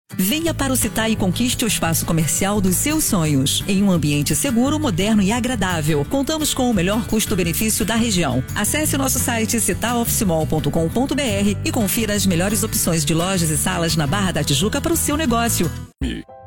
Venha para o Citai e conquiste o espaço comercial dos seus sonhos. Em um ambiente seguro, moderno e agradável. Contamos com o melhor custo-benefício da região. Acesse nosso site citaofficemall.com.br e confira as melhores opções de lojas e salas na Barra da Tijuca para o seu negócio.